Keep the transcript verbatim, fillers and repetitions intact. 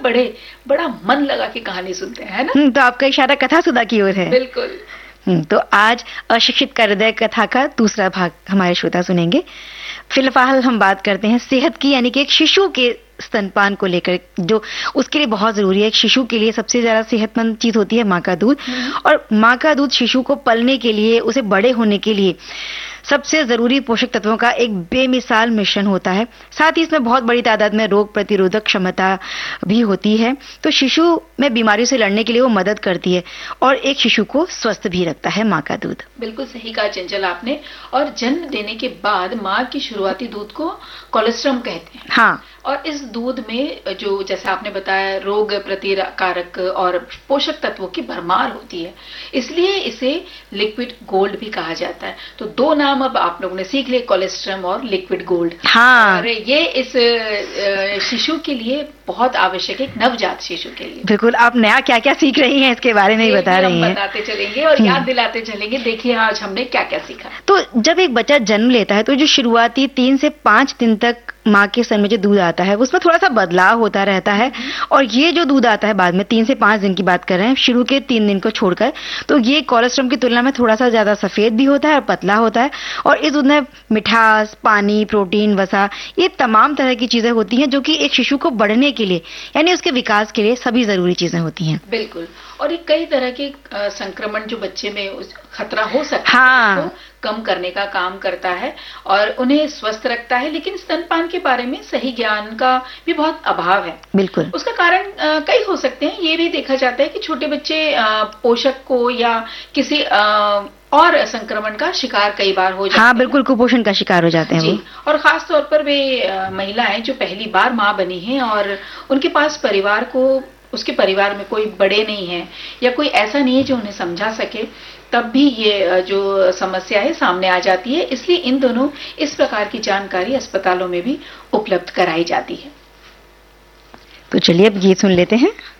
पढ़े, बड़ा मन लगा के कहानी सुनते हैं, है ना? तो आपका इशारा कथा सुधा की ओर है। बिल्कुल। तो आज अशिक्षित का हृदय कथा का दूसरा भाग हमारे श्रोता सुनेंगे। फिलहाल हम बात करते हैं सेहत की, यानी कि एक शिशु के स्तनपान को लेकर, जो उसके लिए बहुत जरूरी है। एक शिशु के लिए सबसे ज्यादा सेहतमंद चीज होती है माँ का दूध, और माँ का दूध शिशु को पलने के लिए, उसे बड़े होने के लिए सबसे जरूरी पोषक तत्वों का एक बेमिसाल मिश्रण होता है। साथ ही इसमें बहुत बड़ी तादाद में रोग प्रतिरोधक क्षमता भी होती है, तो शिशु में बीमारियों से लड़ने के लिए वो मदद करती है, और एक शिशु को स्वस्थ भी रखता है माँ का दूध। बिल्कुल सही कहा चंचल आपने। और जन्म देने के बाद माँ की शुरुआती दूध को कोलेस्ट्रम कहते हैं। हाँ, और इस दूध में जो, जैसा आपने बताया, रोग प्रतिकारक और पोषक तत्वों की भरमार होती है, इसलिए इसे लिक्विड गोल्ड भी कहा जाता है। तो दो नाम अब आप लोगों ने सीख लिए, कोलेस्ट्रम और लिक्विड गोल्ड। हाँ, और ये इस शिशु के लिए बहुत आवश्यक है, एक नवजात शिशु के लिए। बिल्कुल। आप नया क्या क्या सीख रही हैं इसके बारे में ही बता रही हैं। बताते चलेंगे और याद दिलाते चलेंगे। देखिए आज हमने क्या क्या सीखा। तो जब एक बच्चा जन्म लेता है तो जो शुरुआती तीन से पांच दिन तक माँ के स्तन में जो दूध आता है उसमें थोड़ा सा बदलाव होता रहता है, और ये जो दूध आता है बाद में, तीन से पांच दिन की बात कर रहे हैं, शुरू के तीन दिन को छोड़कर, तो ये कोलेस्ट्रम की तुलना में थोड़ा सा ज्यादा सफेद भी होता है और पतला होता है। और इस दूध में मिठास, पानी, प्रोटीन, वसा, ये तमाम तरह की चीजें होती हैं जो कि एक शिशु को बढ़ने के लिए, यानी उसके विकास के लिए सभी जरूरी चीजें होती हैं। बिल्कुल। और ये कई तरह के संक्रमण जो बच्चे में खतरा हो सकता हाँ। है, उसको कम करने का काम करता है और उन्हें स्वस्थ रखता है। लेकिन स्तनपान के बारे में सही ज्ञान का भी बहुत अभाव है। बिल्कुल। उसका कारण आ, कई हो सकते हैं। ये भी देखा जाता है कि छोटे बच्चे आ, पोषक को या किसी आ, और संक्रमण का शिकार कई बार हो जाते हैं। हाँ, बिल्कुल, कुपोषण का शिकार हो जाते हैं वो। और खास तौर पर वे महिलाएं जो पहली बार माँ बनी हैं और उनके पास परिवार को, उसके परिवार में कोई बड़े नहीं है या कोई ऐसा नहीं है जो उन्हें समझा सके, तब भी ये जो समस्या है सामने आ जाती है। इसलिए इन दोनों इस प्रकार की जानकारी अस्पतालों में भी उपलब्ध कराई जाती है। तो चलिए अब गीत सुन लेते हैं।